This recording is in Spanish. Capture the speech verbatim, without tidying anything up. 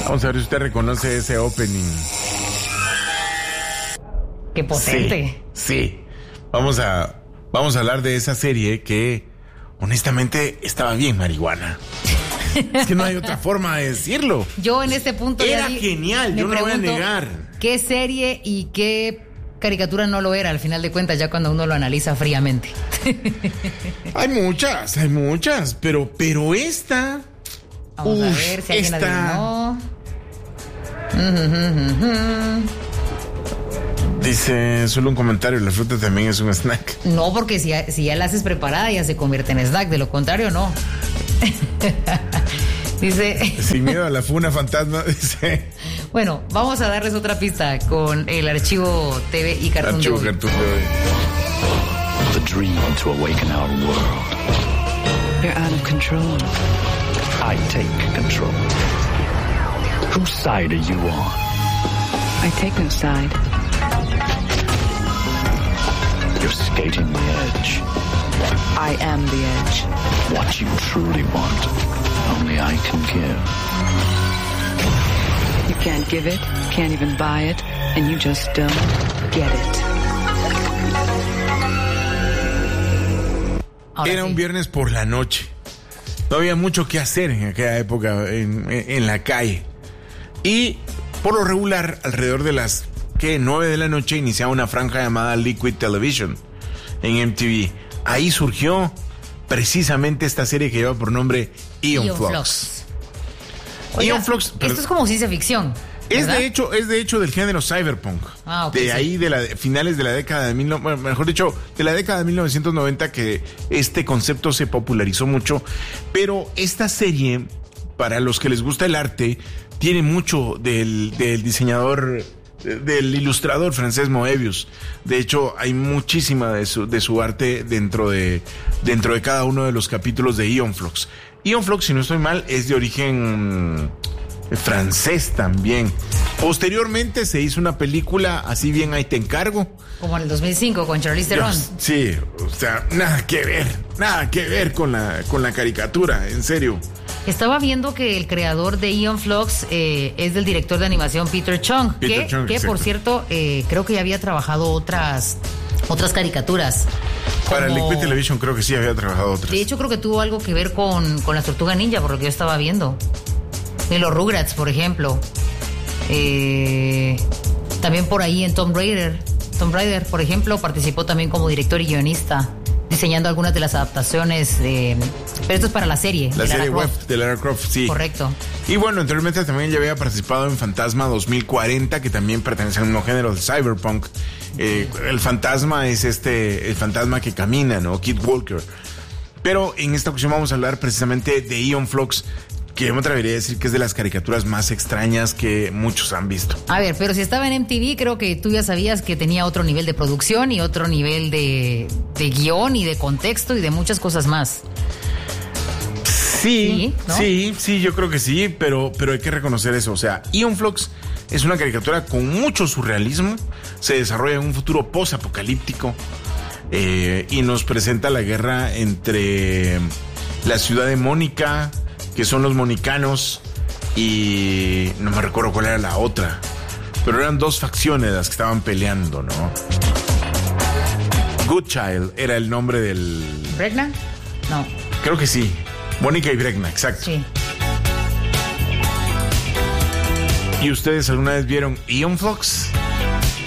Vamos a ver si usted reconoce ese opening. Qué potente. Sí, sí. Vamos a, vamos a hablar de esa serie que, honestamente, estaba bien marihuana. Es que no hay otra forma de decirlo. Yo en este punto era ya di, genial, yo no lo voy a negar. ¿Qué serie y qué caricatura no lo era al final de cuentas, ya cuando uno lo analiza fríamente? Hay muchas, hay muchas, pero, pero esta... Vamos uf, a ver si alguien esta... adivinó. Dice, solo un comentario, la fruta también es un snack. No, porque si, si ya la haces preparada ya se convierte en snack, de lo contrario no. Dice... Sin miedo a la funa fantasma, dice... Bueno, vamos a darles otra pista con el archivo T V y Cartoon Archivo de hoy. Cartoon de hoy. The dream to awaken our world. You're out of control. I take control. Whose side are you on? I take no side. You're skating the edge. I am the edge. What you truly want, only I can give. You can't give it, can't even buy it, and you just don't get it. Ahora Era sí. un viernes por la noche. No había mucho que hacer en aquella época en, en, en la calle. Y por lo regular, alrededor de las ¿qué? nueve de la noche, iniciaba una franja llamada Liquid Television en M T V. Ahí surgió precisamente esta serie que lleva por nombre Aeon, Aeon Flux. Flux. Oiga, Aeon Flux, pero- esto es como ciencia ficción. Es ¿verdad? de hecho, es de hecho del género cyberpunk. Ah, ok, de sí. ahí de la finales de la década de mil, bueno, mejor dicho, de la década de mil novecientos noventa que este concepto se popularizó mucho, pero esta serie, para los que les gusta el arte, tiene mucho del, del diseñador, del ilustrador francés Moebius. De hecho, hay muchísima de su, de su arte dentro de, dentro de cada uno de los capítulos de Aeon Flux. Aeon Flux, si no estoy mal, es de origen francés también. Posteriormente se hizo una película, así bien ahí te encargo. Como en el dos mil cinco con Charlize Theron. Dios, sí, o sea, nada que ver, nada que ver con la, con la caricatura, en serio. Estaba viendo que el creador de Aeon Flux eh, es del director de animación Peter Chung, Peter que, Chung, que por exacto. cierto, eh, creo que ya había trabajado otras, otras caricaturas. Para como- Liquid Television creo que sí había trabajado otras. De hecho, creo que tuvo algo que ver con, con la Tortuga Ninja, por lo que yo estaba viendo. Y los Rugrats, por ejemplo. Eh, también por ahí en Tomb Raider. Tomb Raider, por ejemplo, participó también como director y guionista, diseñando algunas de las adaptaciones de... Pero esto es para la serie. La de Lara serie web Croft. de Lara Croft, sí. Correcto. Y bueno, anteriormente también ya había participado en Fantasma dos mil cuarenta, que también pertenece al mismo género de cyberpunk. Eh, el fantasma es este, el fantasma que camina, ¿no? Kid Walker. Pero en esta ocasión vamos a hablar precisamente de Aeon Flux, que yo me atrevería a decir que es de las caricaturas más extrañas que muchos han visto. A ver, pero si estaba en M T V, creo que tú ya sabías que tenía otro nivel de producción y otro nivel de, de guión y de contexto y de muchas cosas más. Sí, Sí, ¿no? sí, sí, yo creo que sí, pero, pero hay que reconocer eso. O sea, Aeon Flux es una caricatura con mucho surrealismo, se desarrolla en un futuro post-apocalíptico eh, y nos presenta la guerra entre la ciudad de Mónica, que son los monicanos, y no me recuerdo cuál era la otra, pero eran dos facciones las que estaban peleando, ¿no? Good Child era el nombre del... ¿Bregna? No. Creo que sí. Mónica y Bregna, exacto. Sí. ¿Y ustedes alguna vez vieron Aeon Flux?